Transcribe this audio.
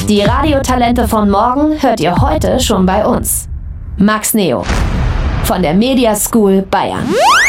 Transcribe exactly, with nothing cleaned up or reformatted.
Die Radiotalente von morgen hört ihr heute schon bei uns. Max Neo von der Media School Bayern.